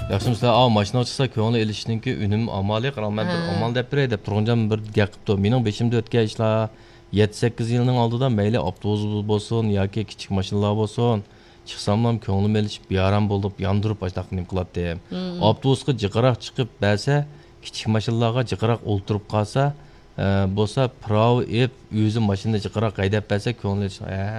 Yaxshi sizlar mashina chiqsa ko'ngli ilishninki unim amaliy qilolmay bir amal deb beray deb turganjam bir gap qilibdi. Mening beshimda o'tgan ishlar 7-8 yilning oldida mayli avtobus bo'lsin yoki kichik mashinalar bo'lsin, chiqsam ham ko'nglim ilishib, bearam bo'lib, yondirib ashtaq nim qiladi. Avtobusga jiqaroq chiqib bersa, kichik mashinalarga jiqaroq o'ltirib qolsa, bo'lsa pravo ep o'zi mashina jiqaroq haydab bersa ko'ngli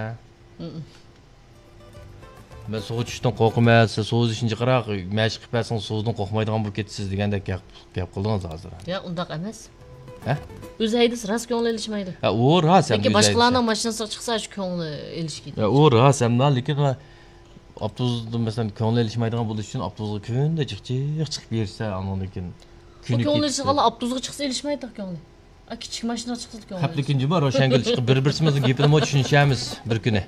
Ben soğuk düştüm korkmayasın, soğuk düşünce kırak, meşk yaparsın, soğuktan korkmaydıgan bu ketsiz degende gap kıldınız hazır. Ya undaq emas. He? Özü haydız rast ko'ngli ilishmaydi. Ya o rast hem. Peki başkalarının maşinasiga chiqsa shu ko'ngli ilishmaydi. Ya o rast hem da lekin avtobusda mesela ko'ngli ilishmaydigan bo'lish uchun avtobusga kunda chiqib bersa, andan lekin kuni ko'ngli ilishganda avtobusga chiqsa ilishmaydi ko'ngli. Kichik mashina chiqsa ko'ngli. Haflikinchi bor, o'shanga chiqib bir-birimizning gapini tushunishamiz bir kuni.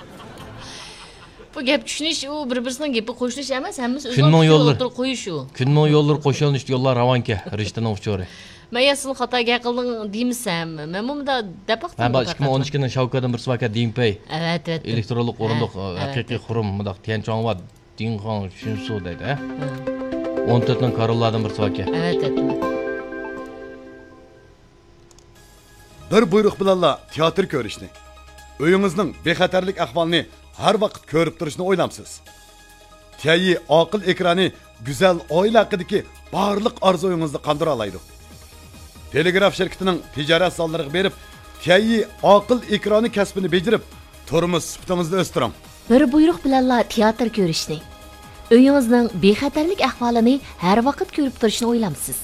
Bu gap tushunish u bir-birisining gapi qo'shilish emas, hammasi o'zini o'tirib qo'yish u. Kunning yo'llari qo'shilinish yo'llar ravanki, rishtaning uchori. Men yasin xato qilding deymsan, men bunda depaqtim. Ben 2012 ning Shavkatdan bir svaka Dingpay. Evet. Elektronik o'rindiq haqiqiy xurum, mundaq Tianchong va Dingxong Shunsu deydi, 14 ning karollardan bir svaka. Evet. Bir buyruq bilanla teatr ko'rishni, uyingizning bexatarlik ahvolini har vaqt ko'rib turishni o'ylamsiz. Tayyi aql ekrani go'zal oila haqidagi barliq orzuyingizni qondira oladi. Telegraf shirkatining tijorat sonlariga berib, Tayyi aql ekrani kasbini bejarib, turmush sifatingizni o'stiring. Bir buyruq bilanla teatr ko'rishni, uyingizning bexatarlik ahvolini har vaqt ko'rib turishni o'ylamsiz.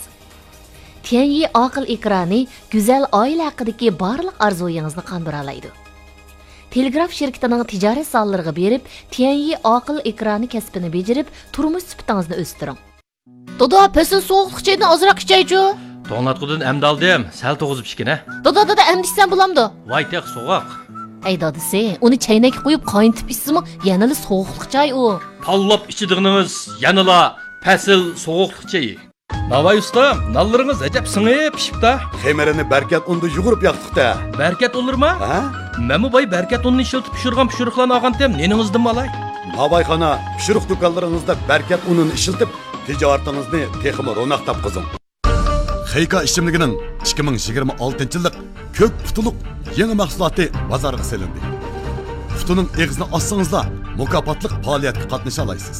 Tayyi aql ekrani go'zal oila haqidagi barliq orzuyingizni qondira oladi. Telegraf şirketining tijorat sonlariga berib, Tayyi aql ekrani kasbini bejarib, turmush sifatingizni o'stiring. Dodo, pesin sovuqlikdan ozroq ichaychu. To'natqudan amdaldim, sal to'g'izib ishkina. Dodo, amdishsan bo'lamdi. Voy teq so'g'oq. Ey dadisi, uni chaynakka qo'yib qayntib ichsimi, yanali sovuqlik chay u. Tallab ichidig'ingiz yanala pasil sovuqlik chay. Navay ustam, nallaringiz ajab singib pishibdi. Xemirini barkat unda yugurib yoqdiqda. Barkat olurma? Ha? Memu boy barkat unni ishlatib pishirgan pishiriqlarni olgantem, neningizdan malay? Navayxona pishiriq do'konlaringizda barkat unini ishlatib, tijoratingizni texmi ro'naq topqizing. Xeyka ichimligining 2026-yillik ko'k putuluq yangi mahsuloti bozorga selindi. Putuning eg'izini ossangizlar, mukofotlik faoliyatga qatnasha olasiz.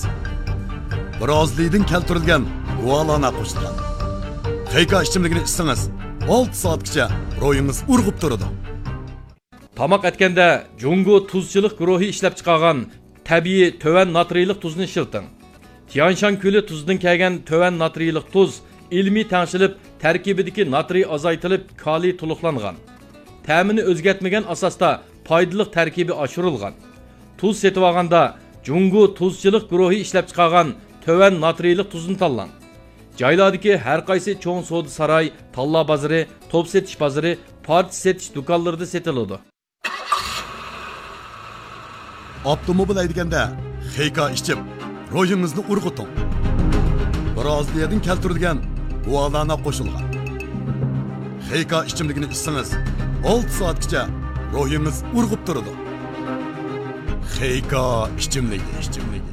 Birozlidan keltirilgan guvalana qo'shilgan. Xeyka ichimligini ichsangiz, 6 soatgacha ro'yingiz urg'ib turadi. Tamak etkende Jungo tuzchilik guruhi ishlab chiqargan tabiiy töven natriylik tuzni ishilting. Tianshan ko'li tuzidan kelgan töven natriylik tuz ilmiy tangshilib, tarkibidagi natriy azaytilib, kaliy to'liqlangan. Ta'mini o'zgartmagan asosda foydali tarkibi oshirilgan. Tuz setib olganda Jungo tuzchilik guruhi ishlab chiqargan töven natriylik tuzni tanlang. Joylardagi har qaysi cho'ng savdo saroy, talla bozori, top setish bozori, parti setish do'konlarida setiladi. Avtomobil aydaganda xeyka ichib, ro'yingizni urg'uting. Birozliyadan keltirilgan guvalana qo'shilgan. Xeyka ichimligini ichsangiz, 6 soatgacha ro'yingiz urg'ib turadi. Xeyka ichimligi.